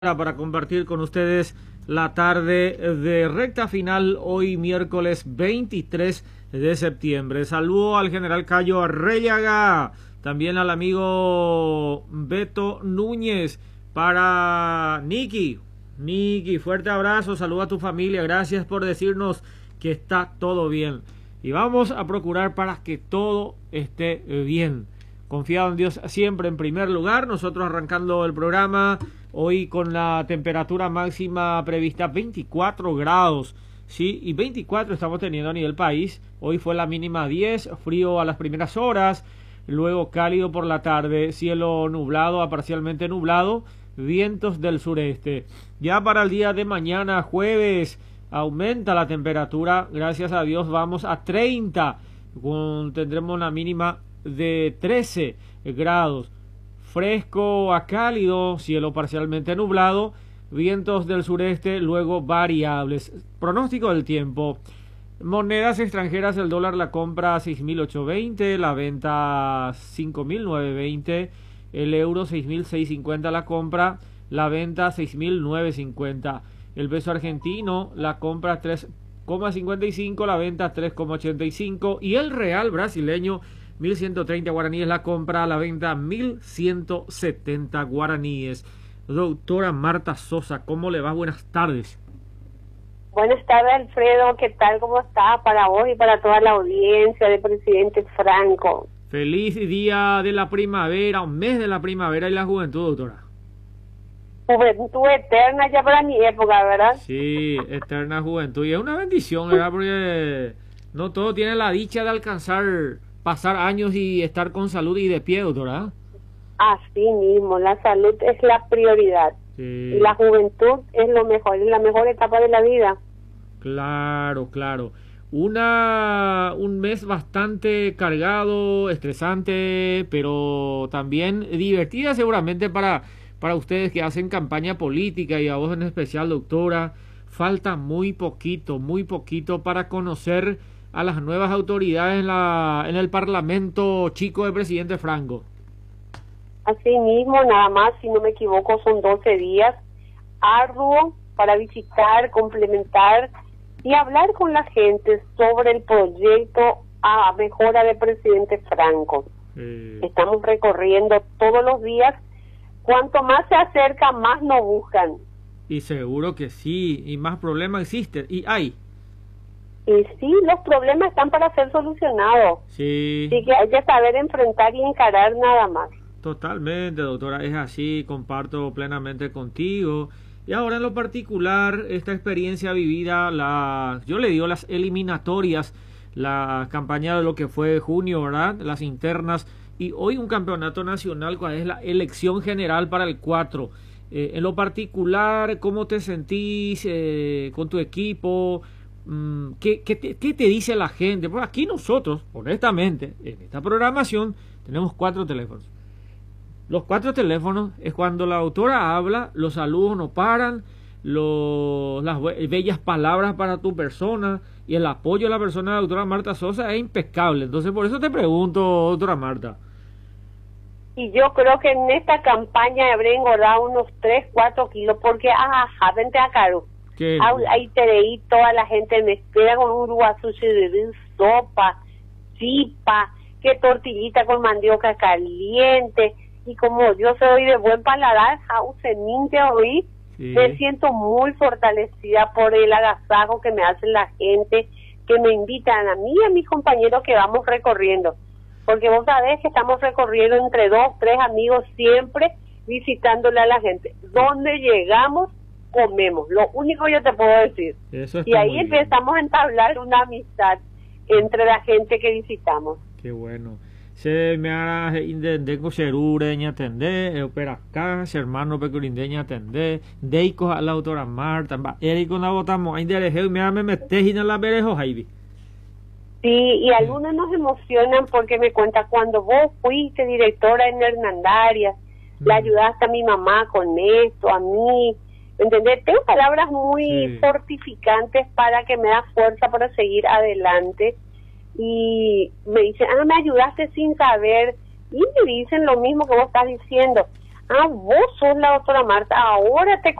Para compartir con ustedes la tarde de recta final hoy miércoles 23 de septiembre. Saludo al general Cayo Arrellaga, también al amigo Beto Núñez, para Niki, fuerte abrazo, saludo a tu familia, gracias por decirnos que está todo bien y vamos a procurar para que todo esté bien. Confiado en Dios siempre en primer lugar. Nosotros arrancando el programa hoy con la temperatura máxima prevista 24 grados, ¿sí? Y 24 estamos teniendo a nivel país. Hoy fue la mínima 10, frío a las primeras horas, luego cálido por la tarde, cielo nublado a parcialmente nublado, vientos del sureste. Ya para el día de mañana, jueves, aumenta la temperatura, gracias a Dios vamos a 30, tendremos una mínima de 13 grados, fresco a cálido, cielo parcialmente nublado, vientos del sureste, luego variables. Pronóstico del tiempo: monedas extranjeras, el dólar la compra 6.820, la venta 5.920, el euro 6.650 la compra, la venta 6.950, el peso argentino la compra 3,55, la venta 3,85 y el real brasileño 1.130 guaraníes la compra, la venta 1.170 guaraníes. Doctora Marta Sosa, ¿cómo le va? Buenas tardes. Buenas tardes, Alfredo, ¿qué tal? ¿Cómo está para vos y para toda la audiencia de Presidente Franco? Feliz día de la primavera, un mes de la primavera y la juventud, doctora. Juventud eterna ya para mi época, ¿verdad? Sí, eterna juventud. Y es una bendición, ¿verdad? Porque no todo tiene la dicha de alcanzar, pasar años y estar con salud y de pie, doctora. Así mismo, la salud es la prioridad. Sí. Y la juventud es lo mejor, es la mejor etapa de la vida. Claro. Un mes bastante cargado, estresante, pero también divertida seguramente para ustedes que hacen campaña política y a vos en especial, doctora. Falta muy poquito para conocer a las nuevas autoridades en el Parlamento chico de Presidente Franco. Así mismo, nada más, si no me equivoco, son 12 días arduo para visitar, complementar y hablar con la gente sobre el proyecto a mejora de Presidente Franco. Estamos recorriendo todos los días. Cuanto más se acerca, más nos buscan. Y seguro que sí, y más problemas existen, y hay. Y sí, los problemas están para ser solucionados. Sí. Así que hay que saber enfrentar y encarar nada más. Totalmente, doctora, es así, comparto plenamente contigo. Y ahora en lo particular, esta experiencia vivida, yo le digo las eliminatorias, la campaña de lo que fue junio, ¿verdad? Las internas, y hoy un campeonato nacional, cuál es la elección general para el 4. En lo particular, ¿cómo te sentís con tu equipo? ¿Qué te dice la gente? Pues aquí nosotros, honestamente, en esta programación tenemos 4 teléfonos. Los 4 teléfonos es cuando la autora habla, los saludos no paran, las bellas palabras para tu persona y el apoyo a la persona de la doctora Marta Sosa es impecable. Entonces, por eso te pregunto, doctora Marta. Y yo creo que en esta campaña habré engordado unos 3-4 kilos, porque, vente a Caro. Ahí te leí, toda la gente me espera con un uruguasushi de sopa, chipa, que tortillita con mandioca caliente. Y como yo soy de buen paladar, hoy me siento muy fortalecida por el agasajo que me hacen la gente, que me invitan a mí y a mis compañeros que vamos recorriendo. Porque vos sabés que estamos recorriendo entre 2, 3 amigos siempre, visitándole a la gente. Donde llegamos, comemos. Lo único que yo te puedo decir. Y ahí empezamos a entablar una amistad entre la gente que visitamos. Qué bueno. Se me hará intendeco serureña atender, opera acá, hermano pecurindeña atender, deicos a la autora Marta, Eric la votamos, ahí derejeo y me metes y no la verejo, Javi. Sí, y algunos nos emocionan porque me cuenta cuando vos fuiste directora en Hernandarias, le ayudaste a mi mamá con esto, a mí, ¿entendés? Tengo palabras muy fortificantes para que me da fuerza para seguir adelante. Y me dicen, me ayudaste sin saber, y me dicen lo mismo que vos estás diciendo, Ah, vos sos la doctora Marta, ahora te